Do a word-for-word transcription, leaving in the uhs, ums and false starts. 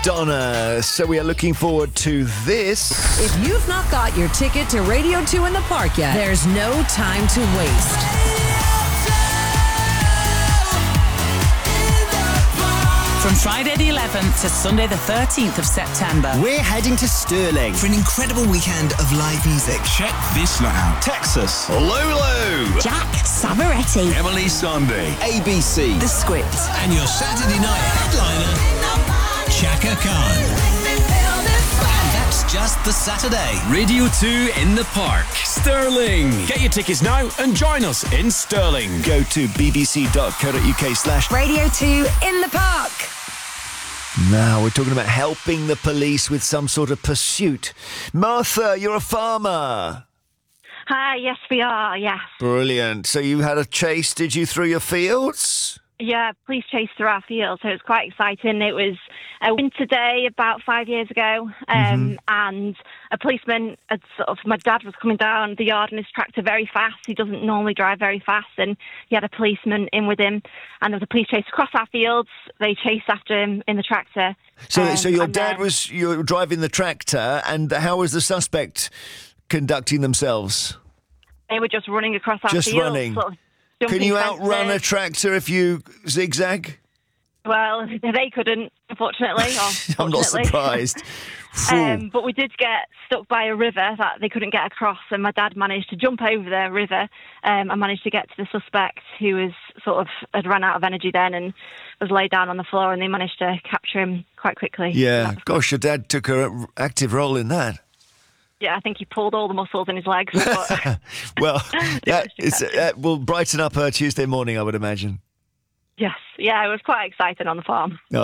Donna. So we are looking forward to this. If you've not got your ticket to Radio two in the Park yet, there's no time to waste. From Friday the eleventh to Sunday the thirteenth of September, we're heading to Stirling for an incredible weekend of live music. Check this lot out. Texas, Lulu, Jack Savaretti, Emily Sunday, A B C, The Script, and your Saturday night headliner, Chaka Khan. And that's just the Saturday. Radio two in the Park, Stirling. Get your tickets now and join us in Stirling. Go to bbc.co.uk slash Radio two in the Park. Now we're talking about helping the police with some sort of pursuit. Martha, you're a farmer. Hi, yes we are, yes. Brilliant. So you had a chase, did you, through your fields? Yeah, police chase through our fields, so it was quite exciting. It was a winter day about five years ago, um, mm-hmm. and a policeman, had sort of, my dad was coming down the yard in his tractor very fast. He doesn't normally drive very fast, and he had a policeman in with him, and there was a police chase across our fields. They chased after him in the tractor. So, um, so your dad then, was you were driving the tractor, and how was the suspect conducting themselves? They were just running across our just fields. running. Sort of Can you fences. outrun a tractor if you zigzag? Well, they couldn't, unfortunately. Or I'm not surprised. um, but we did get stuck by a river that they couldn't get across, and my dad managed to jump over the river um, and managed to get to the suspect, who was sort of had run out of energy then and was laid down on the floor, and they managed to capture him quite quickly. Yeah, gosh, your dad took an active role in that. Yeah, I think he pulled all the muscles in his legs. But well, that is, that will brighten up her Tuesday morning, I would imagine. Yes, yeah, it was quite exciting on the farm.